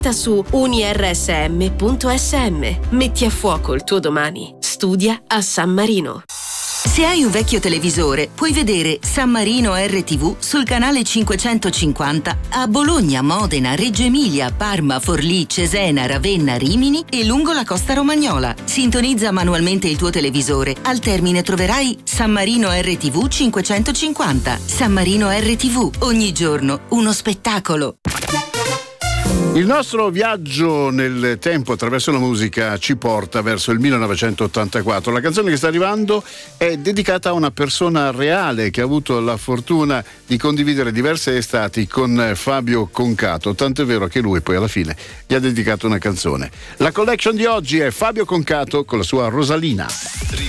su unirsm.sm. Metti a fuoco il tuo domani. Studia a San Marino. Se hai un vecchio televisore, puoi vedere San Marino RTV sul canale 550 a Bologna, Modena, Reggio Emilia, Parma, Forlì, Cesena, Ravenna, Rimini e lungo la costa romagnola. Sintonizza manualmente il tuo televisore. Al termine troverai San Marino RTV 550. San Marino RTV, ogni giorno uno spettacolo. Il nostro viaggio nel tempo attraverso la musica ci porta verso il 1984. La canzone che sta arrivando è dedicata a una persona reale che ha avuto la fortuna di condividere diverse estati con Fabio Concato, tanto è vero che lui poi alla fine gli ha dedicato una canzone. La collection di oggi è Fabio Concato con la sua Rosalina.